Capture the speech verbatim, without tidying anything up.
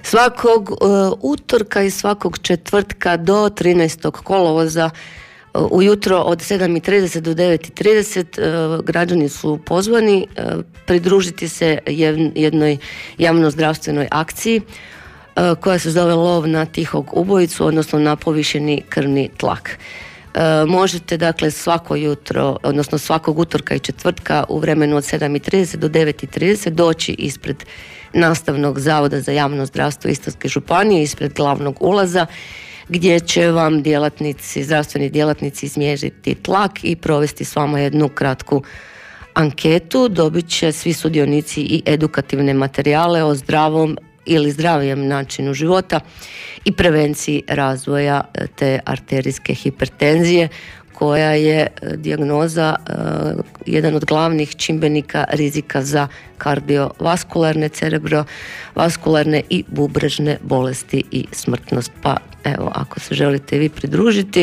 Svakog uh, utorka i svakog četvrtka do trinaestog kolovoza uh, ujutro od sedam i trideset do devet i trideset uh, građani su pozvani uh, pridružiti se jednoj javnozdravstvenoj akciji uh, koja se zove lov na tihog ubojicu, odnosno na povišeni krvni tlak. E, možete dakle svako jutro, odnosno svakog utorka i četvrtka u vremenu od sedam i trideset do devet i trideset doći ispred Nastavnog zavoda za javno zdravstvo Istarske županije, ispred glavnog ulaza, gdje će vam djelatnici, zdravstveni djelatnici izmjeriti tlak i provesti s vama jednu kratku anketu. Dobit će svi sudionici i edukativne materijale o zdravom ili zdravijem načinu života i prevenciji razvoja te arterijske hipertenzije, koja je dijagnoza uh, jedan od glavnih čimbenika rizika za kardiovaskularne, cerebrovaskularne i bubrežne bolesti i smrtnost. Pa evo, ako se želite vi pridružiti,